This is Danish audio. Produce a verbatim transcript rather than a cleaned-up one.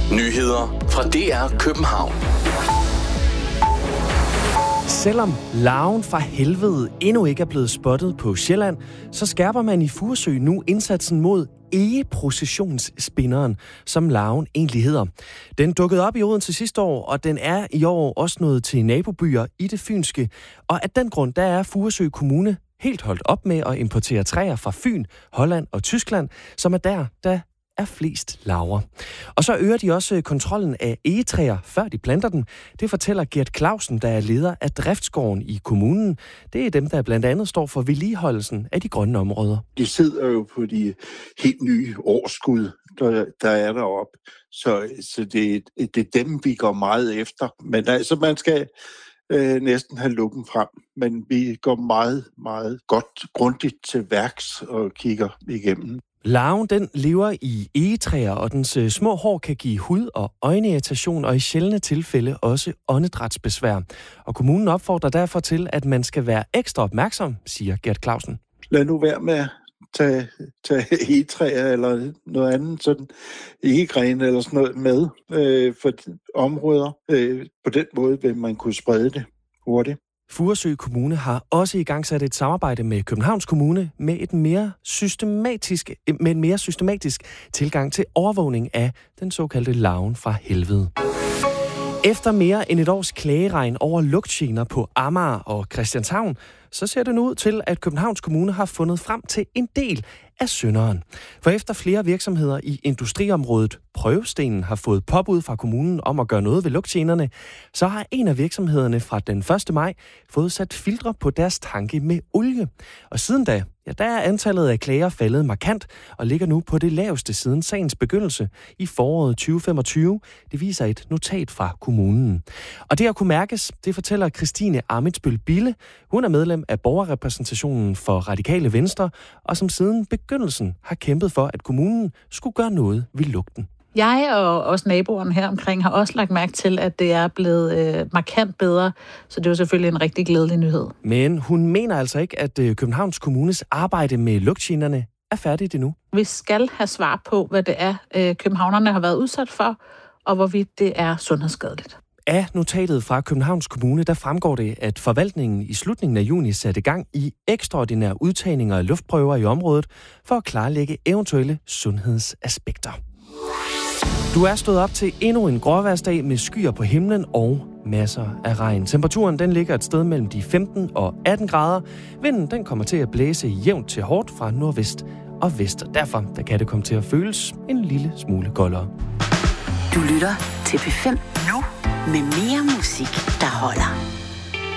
Nyheder fra D R København. Selvom larven fra helvede endnu ikke er blevet spottet på Sjælland, så skærper man i Furesø nu indsatsen mod egeprocessionsspinderen, som larven egentlig hedder. Den dukkede op i Odense sidste år, og den er i år også nået til nabobyer i det fynske. Og af den grund, der er Furesø Kommune helt holdt op med at importere træer fra Fyn, Holland og Tyskland, som er der, der er flest larver. Og så øger de også kontrollen af egetræer, før de planter dem. Det fortæller Gert Clausen, der er leder af driftsgården i kommunen. Det er dem, der blandt andet står for vedligeholdelsen af de grønne områder. De sidder jo på de helt nye årskud, der, der er deroppe. Så, så det, det er dem, vi går meget efter. Men altså, man skal øh, næsten have lukken frem. Men vi går meget, meget godt, grundigt til værks og kigger igennem. Larven, den lever i egetræer, og dens øh, små hår kan give hud- og øjenirritation, og i sjældne tilfælde også åndedrætsbesvær. Og kommunen opfordrer derfor til, at man skal være ekstra opmærksom, siger Gert Clausen. Lad nu være med at tage, tage egetræer eller noget andet, sådan egegrene eller sådan noget med øh, for områder. Øh, på den måde vil man kunne sprede det hurtigt. Furesø Kommune har også igangsat et samarbejde med Københavns Kommune med, et mere systematisk, med en mere systematisk tilgang til overvågning af den såkaldte larven fra helvede. Efter mere end et års klageregn over lugtgener på Amager og Christianshavn, så ser det nu ud til, at Københavns Kommune har fundet frem til en del af synderen. For efter flere virksomheder i industriområdet Prøvestenen har fået påbud fra kommunen om at gøre noget ved lugtgenerne, så har en af virksomhederne fra den første maj fået sat filtre på deres tanke med olie. Og siden da, ja, der er antallet af klager faldet markant og ligger nu på det laveste siden sagens begyndelse i foråret tyve femogtyve. Det viser et notat fra kommunen. Og det at kunne mærkes, det fortæller Christine Amitsbøl Bille. Hun er medlem af borgerrepræsentationen for Radikale Venstre, og som siden begyndelsen har kæmpet for, at kommunen skulle gøre noget ved lugten. Jeg og også naboerne her omkring har også lagt mærke til, at det er blevet øh, markant bedre, så det er jo selvfølgelig en rigtig glædelig nyhed. Men hun mener altså ikke, at øh, Københavns Kommunes arbejde med lugtgenerne er færdigt endnu. Vi skal have svar på, hvad det er, øh, københavnerne har været udsat for, og hvorvidt det er sundhedsskadeligt. Af notatet fra Københavns Kommune, der fremgår det, at forvaltningen i slutningen af juni satte gang i ekstraordinære udtagninger af luftprøver i området for at klarlægge eventuelle sundhedsaspekter. Du er stået op til endnu en gråvejrsdag med skyer på himlen og masser af regn. Temperaturen den ligger et sted mellem de femten og atten grader. Vinden den kommer til at blæse jævnt til hårdt fra nordvest og vest. Derfor der kan det komme til at føles en lille smule koldere. Du lytter til P fem nu med mere musik, der holder.